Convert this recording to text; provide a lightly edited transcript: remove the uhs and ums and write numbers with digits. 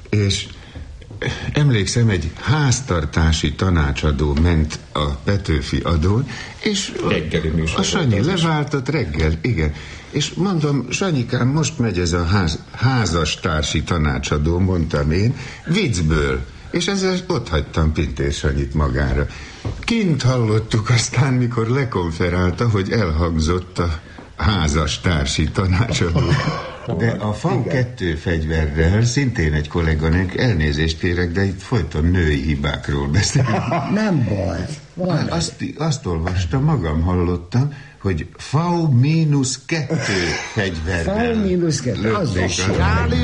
és emlékszem, egy háztartási tanácsadó ment a Petőfi adón, és a Sanyi leváltott reggel, igen. És mondom, Sanyikám, most megy ez a házastársi tanácsadó, mondtam én, viccből. És ezzel ott hagytam Pintér Sanyit magára. Kint hallottuk aztán, mikor lekonferálta, hogy elhangzott a házastársi tanácsadó. De a FAU-2 fegyverrel szintén egy kolléganőnk, elnézést kérek, de itt folyton női hibákról beszélünk. Nem baj. Azt olvastam, magam hallottam, hogy FAU-2 fegyverrel. FAU-2, az